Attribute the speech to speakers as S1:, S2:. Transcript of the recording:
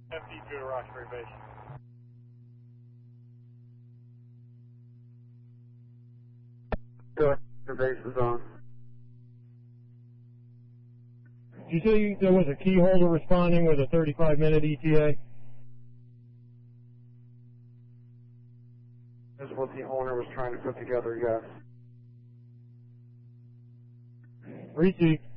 S1: FD2 to Roxbury Base.
S2: Your base is on.
S3: Did you say there was a key holder responding with a 35-minute ETA?
S2: That's what the owner was trying to put together, yes.
S3: Received.